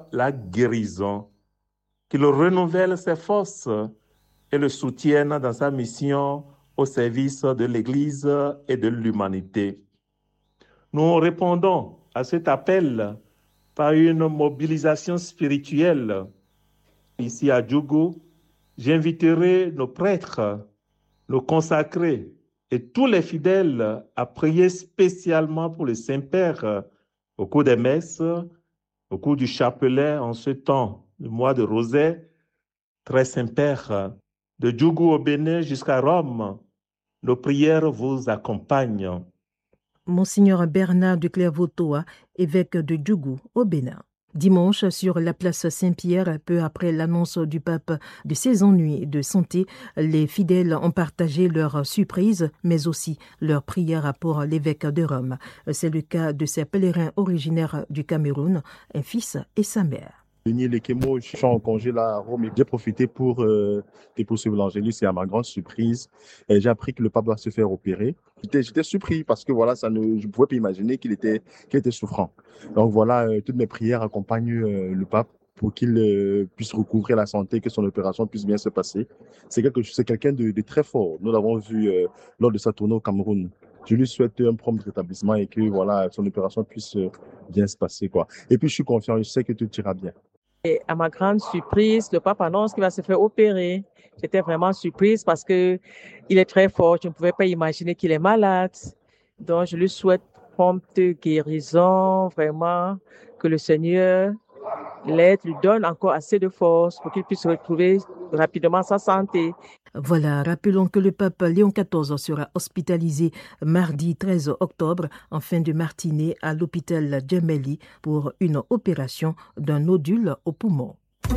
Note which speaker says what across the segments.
Speaker 1: la guérison, qu'il renouvelle ses forces et le soutienne dans sa mission au service de l'Église et de l'humanité. Nous répondons à cet appel par une mobilisation spirituelle. Ici à Djougou, j'inviterai nos prêtres, nos consacrés et tous les fidèles à prier spécialement pour le Saint-Père au cours des messes, au cours du chapelet en ce temps, le mois de Rosée. Très Saint-Père, de Djougou au Bénin jusqu'à Rome, nos prières vous accompagnent.
Speaker 2: Monseigneur Bernard de Clairvaux-Toa, évêque de Djougou au Bénin. Dimanche, sur la place Saint-Pierre, peu après l'annonce du pape de ses ennuis de santé, les fidèles ont partagé leurs surprises, mais aussi leurs prières pour l'évêque de Rome. C'est le cas de ces pèlerins originaires du Cameroun, un fils et sa mère.
Speaker 3: Denis Lekemo, je suis en congé là à Rome et j'ai profité pour poursuivre l'Angélus et à ma grande surprise, j'ai appris que le pape doit se faire opérer. J'étais surpris parce que voilà, je ne pouvais pas imaginer qu'il était souffrant. Donc voilà, toutes mes prières accompagnent le pape pour qu'il puisse recouvrer la santé, que son opération puisse bien se passer. C'est quelqu'un de très fort. Nous l'avons vu lors de sa tournée au Cameroun. Je lui souhaite un prompt rétablissement et que voilà, son opération puisse bien se passer, quoi. Et puis je suis confiant, je sais que tout ira bien.
Speaker 4: Et à ma grande surprise, le pape annonce qu'il va se faire opérer. J'étais vraiment surprise parce que il est très fort. Je ne pouvais pas imaginer qu'il est malade. Donc, je lui souhaite prompte guérison, vraiment, que le Seigneur l'aide, lui donne encore assez de force pour qu'il puisse retrouver rapidement sa santé.
Speaker 2: Voilà, rappelons que le pape Léon XIV sera hospitalisé mardi 13 octobre en fin de matinée à l'hôpital Gemelli pour une opération d'un nodule au poumon.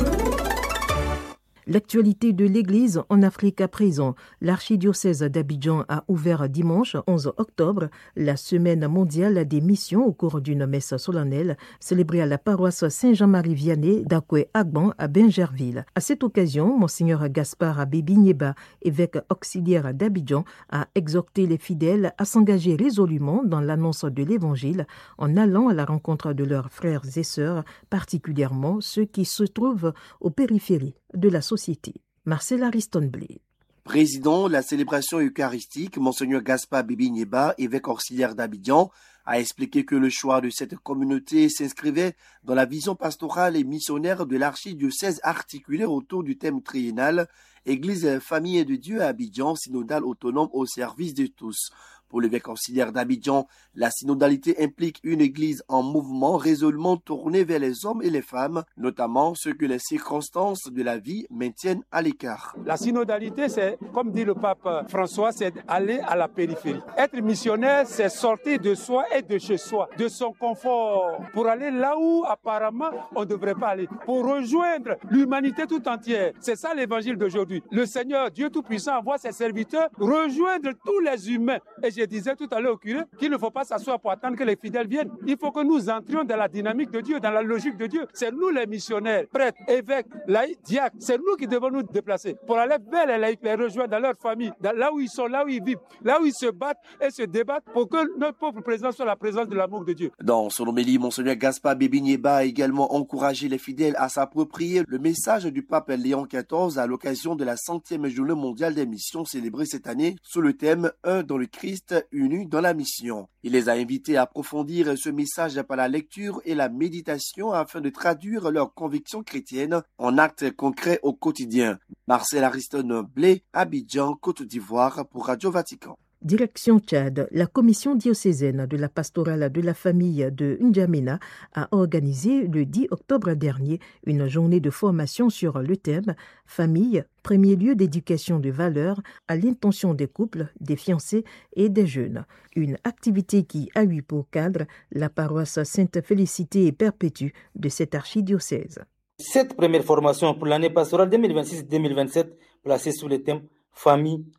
Speaker 2: L'actualité de l'Église en Afrique à présent. L'archidiocèse d'Abidjan a ouvert dimanche 11 octobre la semaine mondiale des missions au cours d'une messe solennelle célébrée à la paroisse Saint-Jean-Marie Vianney d'Akwe-Agban à Bingerville. À cette occasion, Monseigneur Gaspard Abébi-Nieba, évêque auxiliaire d'Abidjan, a exhorté les fidèles à s'engager résolument dans l'annonce de l'Évangile en allant à la rencontre de leurs frères et sœurs, particulièrement ceux qui se trouvent aux périphéries de la société. Marcel Ariston-Blé.
Speaker 5: Président de la célébration eucharistique, Monseigneur Gaspard Abébi-Nieba, évêque auxiliaire d'Abidjan, a expliqué que le choix de cette communauté s'inscrivait dans la vision pastorale et missionnaire de l'archidiocèse articulée autour du thème triennal « Église, famille de Dieu à Abidjan, synodale autonome au service de tous ». Pour l'évêque auxiliaire d'Abidjan, la synodalité implique une église en mouvement résolument tournée vers les hommes et les femmes, notamment ceux que les circonstances de la vie maintiennent à l'écart.
Speaker 6: La synodalité, c'est, comme dit le pape François, c'est aller à la périphérie. Être missionnaire, c'est sortir de soi et de chez soi, de son confort, pour aller là où apparemment on ne devrait pas aller, pour rejoindre l'humanité tout entière. C'est ça l'évangile d'aujourd'hui. Le Seigneur, Dieu Tout-Puissant, envoie ses serviteurs rejoindre tous les humains. Et je disais tout à l'heure au curé qu'il ne faut pas s'asseoir pour attendre que les fidèles viennent. Il faut que nous entrions dans la dynamique de Dieu, dans la logique de Dieu. C'est nous les missionnaires, prêtres, évêques, laïcs, diacres. C'est nous qui devons nous déplacer pour aller vers les laïcs, les rejoindre dans leur famille, là où ils sont, là où ils vivent, là où ils se battent et se débattent pour que notre pauvre présence soit la présence de l'amour de Dieu.
Speaker 5: Dans son homélie, Monseigneur Gaspard Abébi-Nieba a également encouragé les fidèles à s'approprier le message du pape Léon XIV à l'occasion de la 100e journée mondiale des missions célébrée cette année sous le thème « Un dans le Christ, unis dans la mission ». Il les a invités à approfondir ce message par la lecture et la méditation afin de traduire leurs convictions chrétiennes en actes concrets au quotidien. Marcel Ariston-Blé, Abidjan, Côte d'Ivoire pour Radio Vatican.
Speaker 2: Direction Tchad, la commission diocésaine de la pastorale de la famille de N'Djamena a organisé le 10 octobre dernier une journée de formation sur le thème « Famille, premier lieu d'éducation de valeurs à l'intention des couples, des fiancés et des jeunes ». Une activité qui a eu pour cadre la paroisse Sainte-Félicité et Perpétue de cet archidiocèse.
Speaker 7: Cette première formation pour l'année pastorale 2026-2027 placée sous le thème « Famille,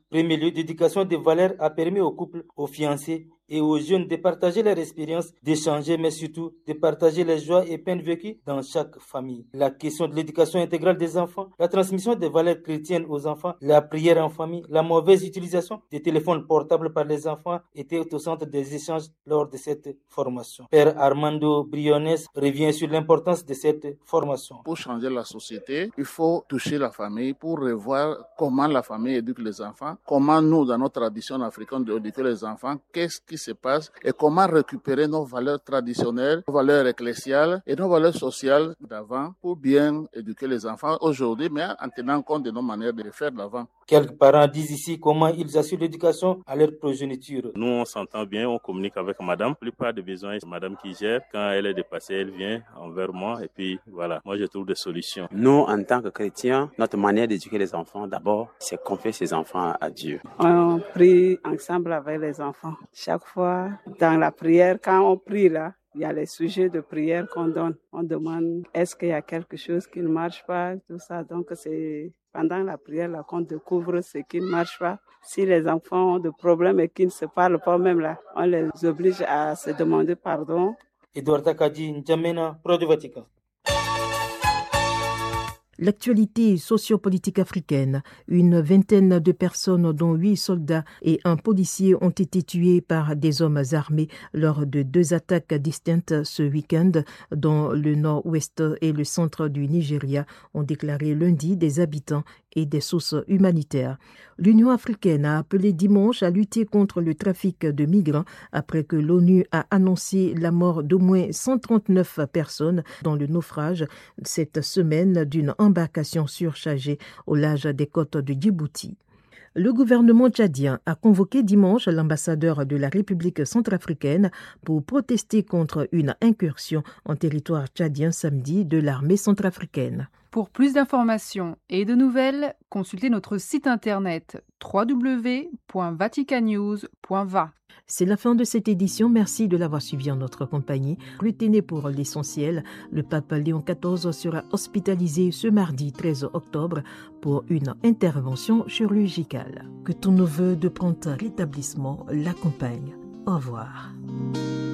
Speaker 7: premier lieu d'éducation des valeurs a permis aux couples, aux fiancés et aux jeunes de partager leur expérience, d'échanger, mais surtout de partager les joies et peines vécues dans chaque famille. La question de l'éducation intégrale des enfants, la transmission des valeurs chrétiennes aux enfants, la prière en famille, la mauvaise utilisation des téléphones portables par les enfants étaient au centre des échanges lors de cette formation. Père Armando Briones revient sur l'importance de cette formation.
Speaker 8: Pour changer la société, il faut toucher la famille pour revoir comment la famille éduque les enfants, comment nous, dans notre tradition africaine d'éduquer les enfants, qu'est-ce qui se passe et comment récupérer nos valeurs traditionnelles, nos valeurs ecclésiales et nos valeurs sociales d'avant pour bien éduquer les enfants aujourd'hui, mais en tenant compte de nos manières de faire d'avant.
Speaker 7: Quelques parents disent ici comment ils assurent l'éducation à leur progéniture.
Speaker 9: Nous, on s'entend bien, on communique avec madame. La plupart des besoins, c'est madame qui gère. Quand elle est dépassée, elle vient envers moi et puis voilà, moi je trouve des solutions.
Speaker 10: Nous, en tant que chrétiens, notre manière d'éduquer les enfants, d'abord, c'est confier ces enfants à Dieu.
Speaker 11: On prie ensemble avec les enfants. Chaque fois, dans la prière, quand on prie là, il y a les sujets de prière qu'on donne. On demande est-ce qu'il y a quelque chose qui ne marche pas, tout ça. Donc c'est pendant la prière là qu'on découvre ce qui ne marche pas. Si les enfants ont des problèmes et qu'ils ne se parlent pas même là, on les oblige à se demander pardon.
Speaker 7: Edouard Takadi, N'Djamena, Pro du Vatican.
Speaker 2: L'actualité sociopolitique africaine. Une vingtaine de personnes, dont 8 soldats et un policier, ont été tués par des hommes armés lors de 2 attaques distinctes ce week-end dans le nord-ouest et le centre du Nigeria, ont déclaré lundi des habitants et des sources humanitaires. L'Union africaine a appelé dimanche à lutter contre le trafic de migrants après que l'ONU a annoncé la mort d'au moins 139 personnes dans le naufrage cette semaine d'une embarcation surchargée au large des côtes de Djibouti. Le gouvernement tchadien a convoqué dimanche l'ambassadeur de la République centrafricaine pour protester contre une incursion en territoire tchadien samedi de l'armée centrafricaine.
Speaker 12: Pour plus d'informations et de nouvelles, consultez notre site internet www.vaticannews.va.
Speaker 2: C'est la fin de cette édition. Merci de l'avoir suivi en notre compagnie. Retenez pour l'essentiel, le pape Léon XIV sera hospitalisé ce mardi 13 octobre pour une intervention chirurgicale. Que ton neveu de prompt rétablissement l'accompagne. Au revoir.